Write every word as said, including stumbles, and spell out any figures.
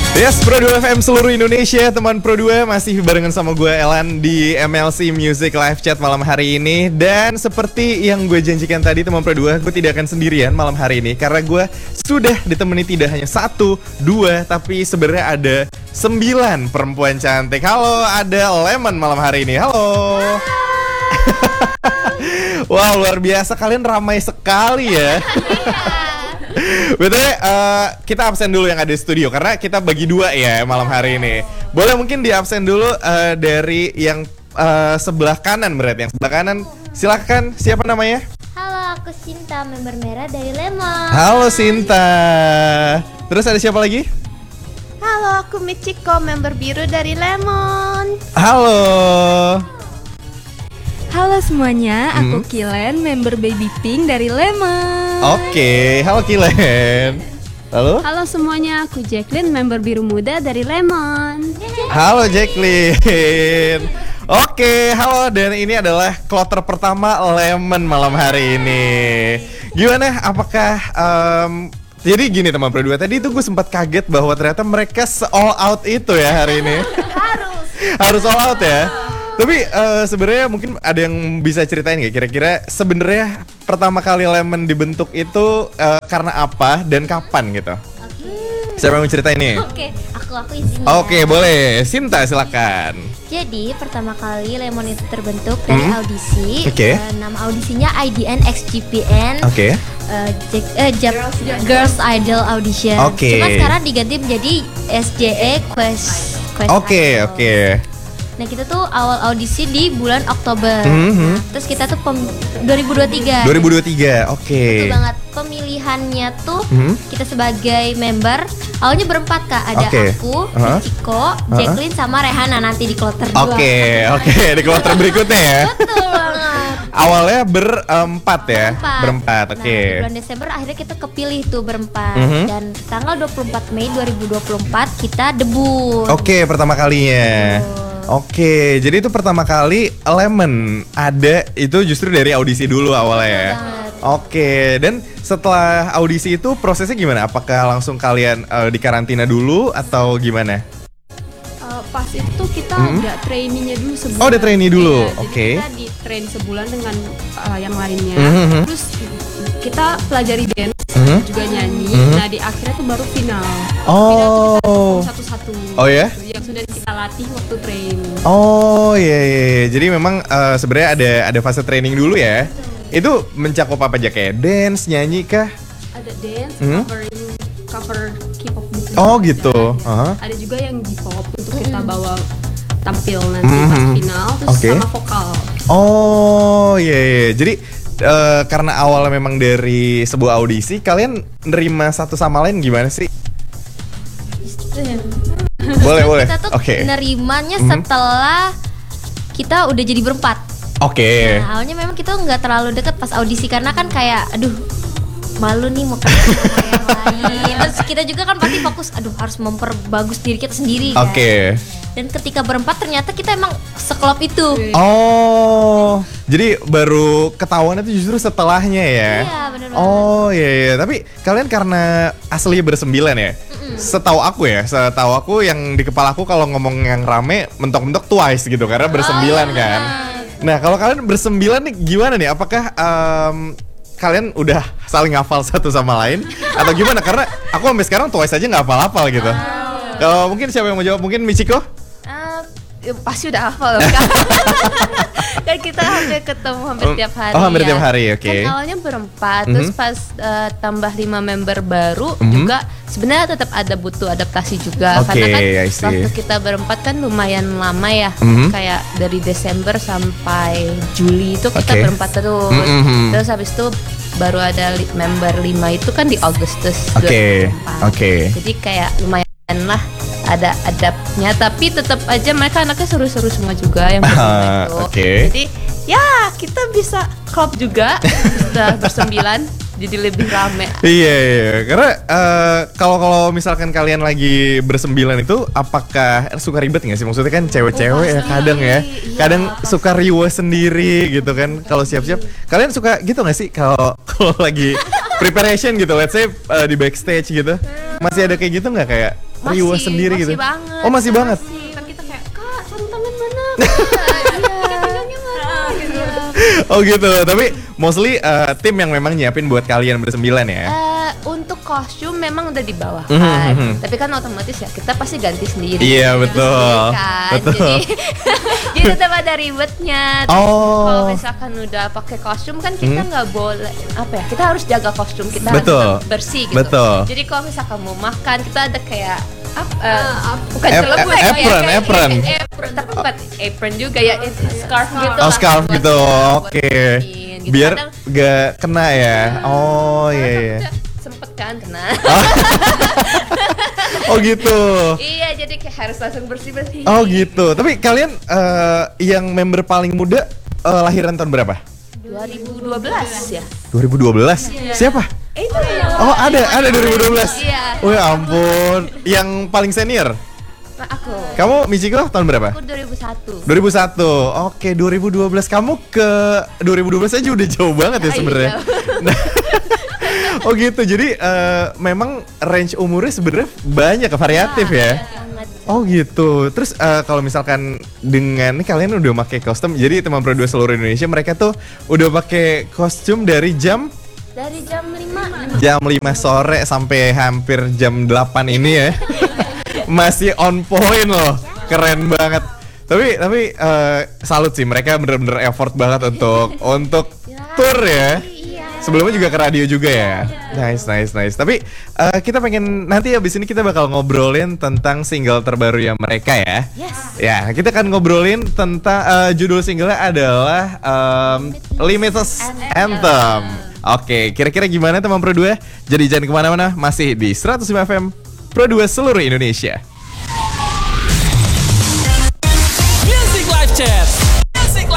Yes, Pro dua F M seluruh Indonesia, teman Pro dua masih barengan sama gue Elan di M L C Music Live Chat malam hari ini. Dan seperti yang gue janjikan tadi teman Pro dua, gue tidak akan sendirian malam hari ini karena gue sudah ditemani tidak hanya satu, dua, tapi sebenarnya ada sembilan perempuan cantik. Halo, ada Lemon malam hari ini. Halo. Wow, luar biasa, kalian ramai sekali ya. Betul, uh, kita absen dulu yang ada di studio karena kita bagi dua ya malam hari ini. Boleh mungkin di absen dulu uh, dari yang uh, sebelah kanan berarti. Yang sebelah kanan, silakan, siapa namanya? Halo, aku Sinta, member merah dari Lemon. Halo Sinta. Terus ada siapa lagi? Halo, aku Michiko, member biru dari Lemon. Halo. Halo semuanya, aku Hmm. Kilen, member Baby Pink dari Lemon. Oke, halo Kilen. Lalu? Halo semuanya, aku Jacqueline, member biru muda dari Lemon. Halo Jacqueline. Oke, halo, dan ini adalah kloter pertama Lemon malam hari ini. Gimana? Apakah um, jadi gini teman Pro dua, tadi itu gue sempat kaget bahwa ternyata mereka all out itu ya hari ini. Harus. Harus all out ya. Tapi uh, sebenarnya mungkin ada yang bisa ceritain nggak kira-kira sebenarnya pertama kali Lemon dibentuk itu uh, karena apa dan kapan gitu? Oke. Siapa yang mau ceritain nih? Oke, aku aku isinya. Oke, boleh. Sinta silakan. Jadi pertama kali Lemon itu terbentuk dari Hmm. audisi. Oke. Eh, nama audisinya I D N X G P N. Oke. Eh, Jack- eh, Jap- Girls Idol Audition. Oke. Cuma sekarang diganti menjadi S J E Quest. Quest Oke, Idol. oke. Nah kita tuh awal audisi di bulan Oktober. Mhm. Nah, terus kita tuh pem- dua ribu dua puluh tiga. dua ribu dua puluh tiga. Oke. Betul banget. Pemilihannya tuh Mhm. kita sebagai member awalnya berempat Kak. Ada Oke. aku, Uh-huh. Ciko, Jacqueline sama Rehana nanti di kloter dua. Oke, oke, di kloter berikutnya ya. Betul banget. Awalnya berempat ya. Berempat. Berempat, Nah, oke. di bulan Desember akhirnya kita kepilih tuh berempat. Mhm. Dan tanggal dua puluh empat Mei dua ribu dua puluh empat kita debut. Oke, pertama kalinya. Betul. Oke, jadi itu pertama kali Lemon ada itu justru dari audisi dulu awalnya ya. Betul banget. Oke, dan setelah audisi itu prosesnya gimana? Apakah langsung kalian uh, di karantina dulu atau gimana? Uh, pas itu kita Hmm. ada trainingnya dulu sebulan. Oh, ada trainee dulu, Iya, oke. Jadi kita di train sebulan dengan uh, yang lainnya. Mhm. Terus kita pelajari dance, Mhm. juga nyanyi. Mhm. Nah di akhirnya tuh baru final. Final tuh kita Oh. satu-satu. Oh ya? Yang sudah kita latih waktu train. Oh iya, iya, iya. Jadi memang uh, sebenarnya ada ada fase training dulu ya. Itu mencakup apa aja kayak dance, nyanyi kah? Ada dance, Hmm. covering, cover K-pop gitu. Oh, gitu. Ada, Aha. ada juga yang J-pop untuk kita bawa tampil nanti Mhm. pas final, terus Oke. sama vokal. Oh iya, iya. Jadi uh, karena awalnya memang dari sebuah audisi, kalian nerima satu sama lain gimana sih? Boleh, boleh. Kita tuh Oke. nerimanya Mhm. setelah kita udah jadi berempat. Oke. Nah, awalnya memang kita nggak terlalu deket pas audisi karena kan kayak aduh malu nih mau ketemu sama yang lain. Terus kita juga kan pasti fokus aduh harus memperbagus diri kita sendiri kan. Oke. Dan ketika berempat ternyata kita emang sekelop itu. Oh, jadi baru ketahuan itu justru setelahnya ya? Iya, bener banget. Oh iya, iya. Tapi kalian karena aslinya bersembilan ya? Setahu aku ya, setahu aku yang di kepala aku kalau ngomong yang rame mentok-mentok Twice gitu karena bersembilan Oh, kan. Nah kalau kalian bersembilan nih gimana nih? Apakah em, kalian udah saling hafal satu sama lain atau gimana? Karena aku sampai sekarang Twice aja nggak hafal-hafal gitu. Kalau mungkin siapa yang mau jawab? Mungkin Michiko? Ah, ya pasti udah hafal kan. Kan kita hampir ketemu hampir Oh, tiap hari. oh, hampir ya. tiap hari, oke. Kan awalnya berempat, Mhm. terus pas eh, tambah lima member baru Mhm. juga sebenarnya tetap ada butuh adaptasi juga Oke, karena kan I see. waktu kita berempat kan lumayan lama ya. Mhm. Kayak dari Desember sampai Juli itu kita Oke. berempat terus. Mhm. Terus habis itu baru ada li- member lima itu kan di Agustus Oke, dua ribu empat. oke. Jadi kayak lumayan lah ada adabnya, tapi tetap aja mereka anaknya seru-seru semua juga yang berlima Ah, itu. oke. Jadi ya kita bisa klop juga sudah bersembilan jadi lebih rame. Iya, iya. Karena eh, kalau kalau misalkan kalian lagi bersembilan itu, apakah suka ribet nggak sih? Maksudnya kan cewek-cewek ya pasti. kadang ya, Iya, kadang pasti. suka riuh sendiri gitu kan. Kalau siap-siap, kalian suka gitu nggak sih? Kalau kalau lagi preparation gitu, let's say eh, di backstage gitu, masih ada kayak gitu nggak kayak riuh sendiri masih gitu. Banget, Oh, masih banget. Masih. Kan kita kayak, Kak, sarung tangan mana? Kak, pegangnya mana? Gitu. Oh gitu. Tapi mostly uh, tim yang memang nyiapin buat kalian bersembilan ya. Eh, untuk kostum memang udah di bawah Mhm, kan, mhm. tapi kan otomatis ya kita pasti ganti sendiri. Iya, Ganti betul. sendiri kan. Betul. Jadi, jadi tetap ada ribetnya. Terus Oh. kalau misalkan udah pakai kostum kan kita Hmm. nggak boleh apa ya? Kita harus jaga kostum kita Betul. harus tetap bersih gitu. Betul. Jadi kalau misalkan mau makan kita ada kayak ap, eh, bukan Ap- celebek ap- ya, apron, kayak- apron. kayak apron, tapi bukan apron juga ya, eh, scarf gitu. Oh, lah, scarf buat- gitu. buat Oke. nutupin gitu. Biar Kadang- gak kena ya. Oh Karena iya iya. takutnya sempet kan kena. Oh gitu. Iya, jadi kayak harus langsung bersih-bersih. Oh gitu. Tapi kalian eh, yang member paling muda eh, lahiran tahun berapa? dua ribu dua belas ya. dua ribu dua belas. Siapa? Eh, itu ya. Oh ada ada dua ribu dua belas. Iya. Oh ya ampun. Yang paling senior. Nah, aku. Kamu Michiko tahun berapa? Aku dua ribu satu. dua ribu satu. Oke, dua ribu dua belas. Kamu ke dua ribu dua belas aja udah jauh banget ya Ah, sebenarnya. iya. Oh gitu. Jadi eh, memang range umurnya sebenarnya banyak variatif ya. Sangat. Oh gitu. Terus eh, kalau misalkan dengan ini kalian udah pakai kostum, jadi teman Pro dua seluruh Indonesia mereka tuh udah pakai kostum dari jam Dari jam lima. jam lima sore sampai hampir jam delapan ini ya. Masih on point loh. Keren banget. Tapi tapi eh, salut sih, mereka bener-bener effort banget untuk untuk tour ya. Sebelumnya juga ke radio juga ya. Nice, nice, nice. Tapi eh, kita pengen nanti abis ini kita bakal ngobrolin tentang single terbaru ya mereka ya. Yes. Ya, kita akan ngobrolin tentang eh, judul singlenya adalah um, Limitless Anthem. Oke, kira-kira gimana teman Pro dua? Jadi jangan kemana-mana, masih di seratus lima F M Pro dua seluruh Indonesia. Music Live Chat.